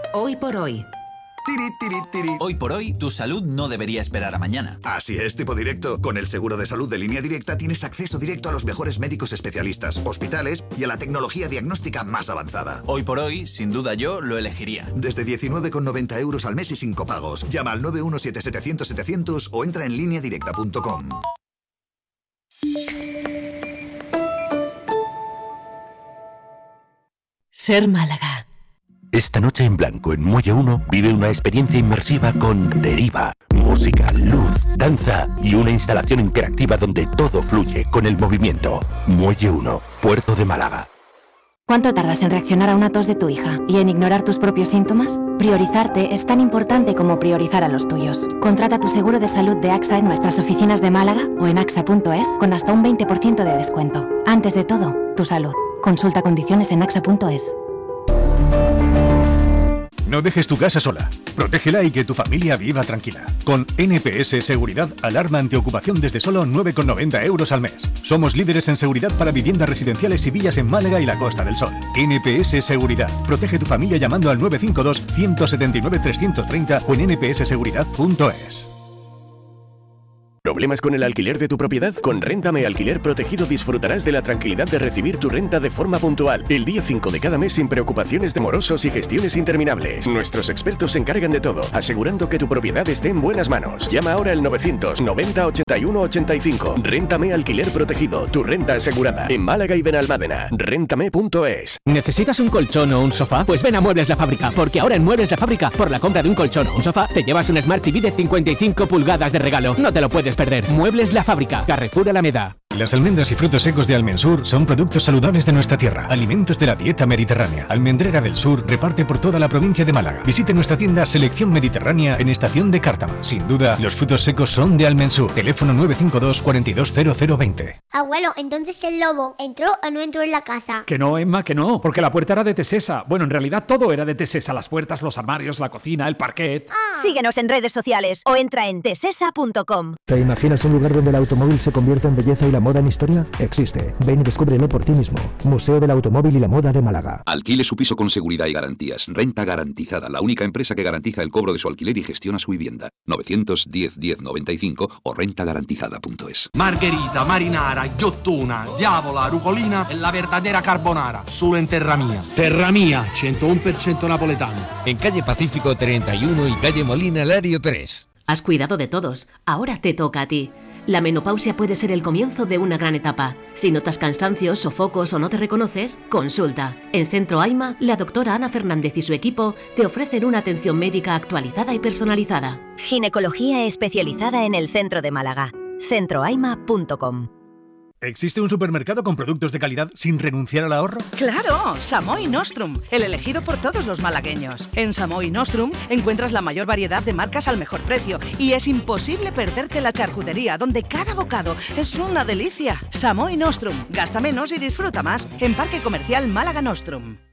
Hoy por hoy. Tiri, tiri, tiri. Hoy por hoy, tu salud no debería esperar a mañana. Así es, tipo directo. Con el seguro de salud de Línea Directa tienes acceso directo a los mejores médicos especialistas, hospitales y a la tecnología diagnóstica más avanzada. Hoy por hoy, sin duda yo lo elegiría. Desde 19,90 € al mes y sin copagos. Llama al 917-700-700 o entra en lineadirecta.com. Ser Málaga. Esta noche en blanco en Muelle 1 vive una experiencia inmersiva con Deriva, música, luz, danza y una instalación interactiva donde todo fluye con el movimiento. Muelle 1, Puerto de Málaga. ¿Cuánto tardas en reaccionar a una tos de tu hija y en ignorar tus propios síntomas? Priorizarte es tan importante como priorizar a los tuyos. Contrata tu seguro de salud de AXA en nuestras oficinas de Málaga o en axa.es con hasta un 20% de descuento. Antes de todo, tu salud. Consulta condiciones en axa.es. No dejes tu casa sola. Protégela y que tu familia viva tranquila. Con NPS Seguridad, alarma antiocupación desde solo 9,90 € al mes. Somos líderes en seguridad para viviendas residenciales y villas en Málaga y la Costa del Sol. NPS Seguridad. Protege tu familia llamando al 952-179-330 o en npsseguridad.es. ¿Problemas con el alquiler de tu propiedad? Con Réntame Alquiler Protegido disfrutarás de la tranquilidad de recibir tu renta de forma puntual. El día 5 de cada mes sin preocupaciones de morosos y gestiones interminables. Nuestros expertos se encargan de todo, asegurando que tu propiedad esté en buenas manos. Llama ahora al 990 81 85. Réntame Alquiler Protegido, tu renta asegurada. En Málaga y Benalmádena. Réntame.es. ¿Necesitas un colchón o un sofá? Pues ven a Muebles La Fábrica, porque ahora en Muebles La Fábrica, por la compra de un colchón o un sofá, te llevas un Smart TV de 55 pulgadas de regalo. No te lo puedes perder. Muebles La Fábrica, Carrefour Alameda. Las almendras y frutos secos de Almensur son productos saludables de nuestra tierra, alimentos de la dieta mediterránea. Almendrera del Sur reparte por toda la provincia de Málaga. Visite nuestra tienda Selección Mediterránea en Estación de Cártama. Sin duda, los frutos secos son de Almensur. Teléfono 952 420020. Abuelo, entonces el lobo ¿entró o no entró en la casa? Que no, Emma, que no, porque la puerta era de Tesesa. Bueno, en realidad todo era de Tesesa, las puertas, los armarios, la cocina, el parquet. Síguenos en redes sociales o entra en tesesa.com. ¿Te imaginas un lugar donde el automóvil se convierte en belleza y la moda en historia? Existe. Ven y descúbrelo por ti mismo. Museo del Automóvil y la Moda de Málaga. Alquile su piso con seguridad y garantías. Renta Garantizada, la única empresa que garantiza el cobro de su alquiler y gestiona su vivienda. 910 1095 o rentagarantizada.es. Margherita, marinara, ghiottona, diavola, rucolina e la verdadera carbonara. Solo en Terra Mia. Terra Mia, 101% napoletano. En calle Pacífico 31 y calle Molina Lario 3. Has cuidado de todos, ahora te toca a ti. La menopausia puede ser el comienzo de una gran etapa. Si notas cansancios, sofocos o no te reconoces, consulta. En Centro AIMA, la doctora Ana Fernández y su equipo te ofrecen una atención médica actualizada y personalizada. Ginecología especializada en el centro de Málaga. centroaima.com. ¿Existe un supermercado con productos de calidad sin renunciar al ahorro? ¡Claro! Samoy Nostrum, el elegido por todos los malagueños. En Samoy Nostrum encuentras la mayor variedad de marcas al mejor precio y es imposible perderte la charcutería, donde cada bocado es una delicia. Samoy Nostrum, gasta menos y disfruta más en Parque Comercial Málaga Nostrum.